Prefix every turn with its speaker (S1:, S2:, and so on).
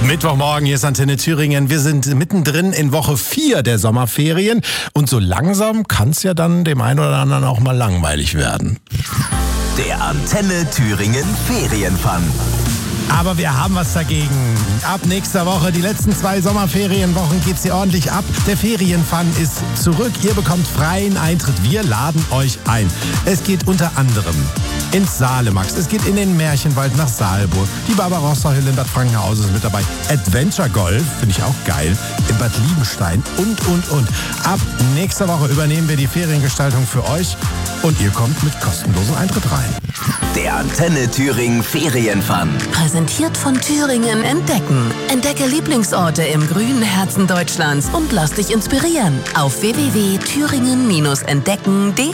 S1: Mittwochmorgen, hier ist Antenne Thüringen. Wir sind mittendrin in Woche 4 der Sommerferien. Und so langsam kann es ja dann dem einen oder anderen auch mal langweilig werden.
S2: Der Antenne Thüringen Ferienfun.
S1: Aber wir haben was dagegen. Ab nächster Woche, die letzten 2 Sommerferienwochen, geht's hier ordentlich ab. Der Ferienfun ist zurück. Ihr bekommt freien Eintritt. Wir laden euch ein. Es geht unter anderem ins Salemax. Es geht in den Märchenwald nach Saalburg. Die Barbarossa-Hülle in Bad Frankenhausen ist mit dabei. Adventure Golf, finde ich auch geil, in Bad Liebenstein und. Ab nächster Woche übernehmen wir die Feriengestaltung für euch und ihr kommt mit kostenlosem Eintritt rein.
S2: Der Antenne Thüringen Ferienfun.
S3: Präsentiert von Thüringen Entdecken. Entdecke Lieblingsorte im grünen Herzen Deutschlands und lass dich inspirieren auf www.thüringen-entdecken.de.